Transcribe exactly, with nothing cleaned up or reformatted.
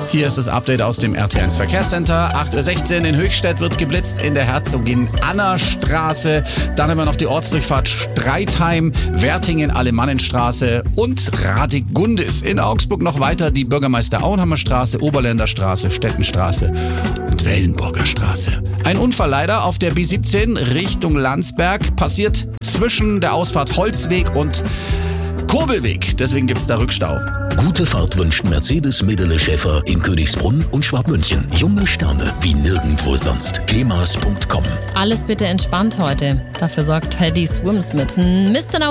Hier ist das Update aus dem R T eins Verkehrscenter. acht Uhr sechzehn in Höchstädt wird geblitzt in der Herzogin-Anna-Straße. Dann haben wir noch die Ortsdurchfahrt Streitheim, Wertingen, Alemannenstraße und Radegundis. In Augsburg noch weiter die Bürgermeister-Auenhammer Straße, Oberländer Straße, Stettenstraße und Wellenburger Straße. Ein Unfall leider auf der B siebzehn Richtung Landsberg passiert zwischen der Ausfahrt Holzweg und Kurbelweg. Deswegen gibt's da Rückstau. Gute Fahrt wünscht Mercedes Medele Schäfer in Königsbrunn und Schwabmünchen. Junge Sterne wie nirgendwo sonst. kemas punkt com. Alles bitte entspannt heute. Dafür sorgt Teddy Swims mit Mister